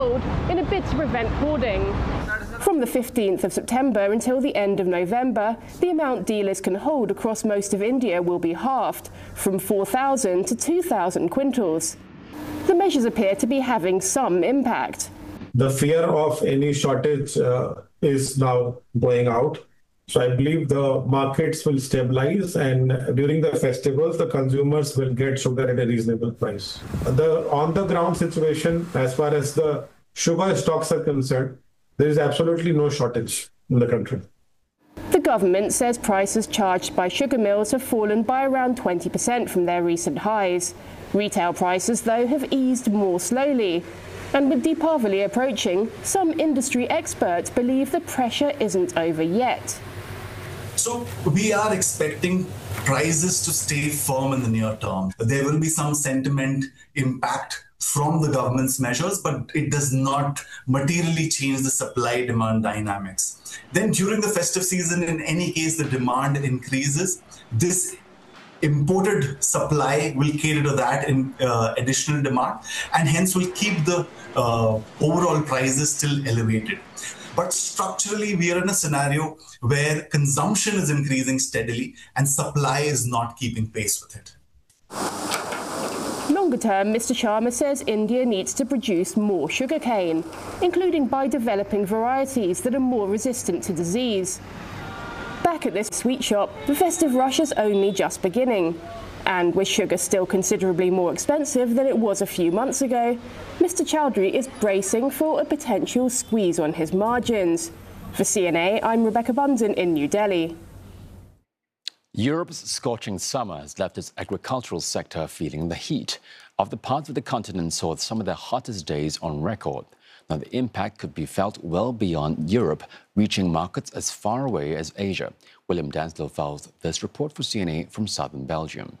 in a bid to prevent hoarding. From the 15th of September until the end of November, the amount dealers can hold across most of India will be halved, from 4,000 to 2,000 quintals. The measures appear to be having some impact. The fear of any shortage is now going out. So I believe the markets will stabilize, and during the festivals, the consumers will get sugar at a reasonable price. The on-the-ground situation, as far as the sugar stocks are concerned, there is absolutely no shortage in the country. The government says prices charged by sugar mills have fallen by around 20% from their recent highs. Retail prices, though, have eased more slowly. And with Deepavali approaching, some industry experts believe the pressure isn't over yet. So we are expecting prices to stay firm in the near term. There will be some sentiment impact from the government's measures, but it does not materially change the supply-demand dynamics. Then during the festive season, in any case, the demand increases. This imported supply will cater to that in additional demand, and hence will keep the overall prices still elevated. But structurally, we are in a scenario where consumption is increasing steadily and supply is not keeping pace with it. Longer term, Mr. Sharma says India needs to produce more sugarcane, including by developing varieties that are more resistant to disease. Back at this sweet shop, the festive rush is only just beginning. And with sugar still considerably more expensive than it was a few months ago, Mr. Chowdhury is bracing for a potential squeeze on his margins. For CNA, I'm Rebecca Bunsen in New Delhi. Europe's scorching summer has left its agricultural sector feeling the heat of the parts of the continent saw some of their hottest days on record. Now, the impact could be felt well beyond Europe, reaching markets as far away as Asia. William Danslow follows this report for CNA from southern Belgium.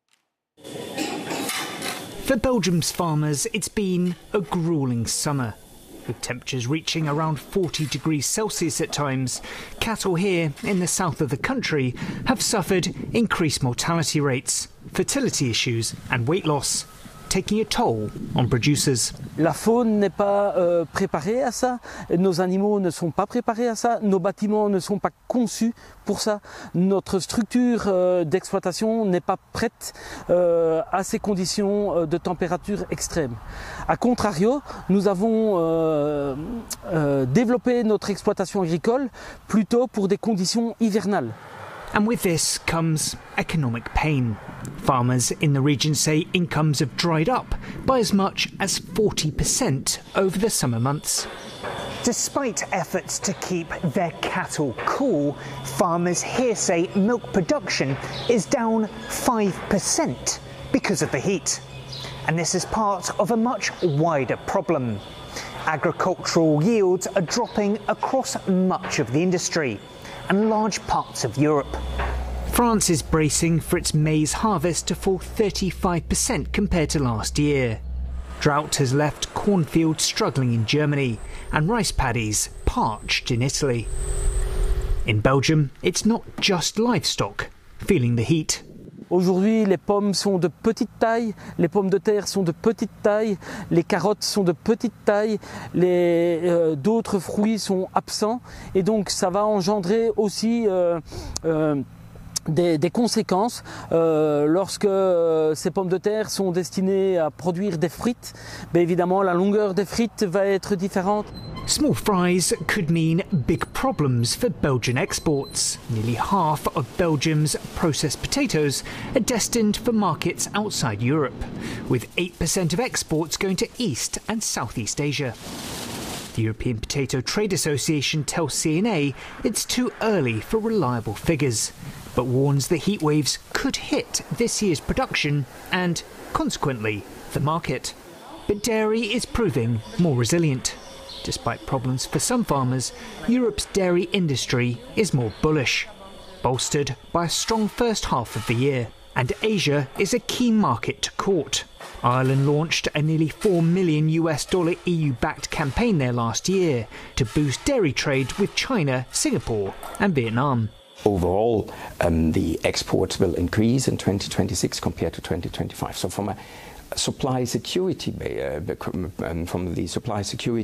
For Belgium's farmers, it's been a gruelling summer. With temperatures reaching around 40 degrees Celsius at times, cattle here in the south of the country have suffered increased mortality rates, fertility issues and weight loss, taking a toll on producers. La faune n'est pas préparée à ça, nos animaux ne sont pas préparés à ça, nos bâtiments ne sont pas conçus pour ça, notre structure d'exploitation n'est pas prête à ces conditions de température extrême. A contrario, nous avons développé notre exploitation agricole plutôt pour des conditions hivernales. And with this comes economic pain. Farmers in the region say incomes have dried up by as much as 40% over the summer months. Despite efforts to keep their cattle cool, farmers here say milk production is down 5% because of the heat. And this is part of a much wider problem. Agricultural yields are dropping across much of the industry and large parts of Europe. France is bracing for its maize harvest to fall 35% compared to last year. Drought has left cornfields struggling in Germany and rice paddies parched in Italy. In Belgium, it's not just livestock feeling the heat. Aujourd'hui, les pommes sont de petite taille, les pommes de terre sont de petite taille, les carottes sont de petite taille, d'autres fruits sont absents et donc ça va engendrer aussi des conséquences lorsque ces pommes de terre sont destinées à produire des frites. Bien évidemment, la longueur des frites va être différente. Small fries could mean big problems for Belgian exports. Nearly half of Belgium's processed potatoes are destined for markets outside Europe, with 8% of exports going to East and Southeast Asia. The European Potato Trade Association tells CNA it's too early for reliable figures, but warns the heat waves could hit this year's production and, consequently, the market. But dairy is proving more resilient. Despite problems for some farmers, Europe's dairy industry is more bullish, bolstered by a strong first half of the year. And Asia is a key market to court. Ireland launched a nearly $4 million EU-backed campaign there last year to boost dairy trade with China, Singapore and Vietnam. Overall, the exports will increase in 2026 compared to 2025. So from a supply security